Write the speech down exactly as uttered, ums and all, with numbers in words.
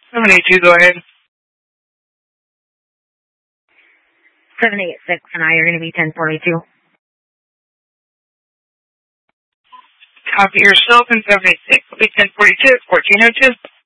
seven eight two, go ahead. seven eight six and I are going to be ten forty-two. Copy yourself in seven eight six. Will be ten forty-two, fourteen oh two.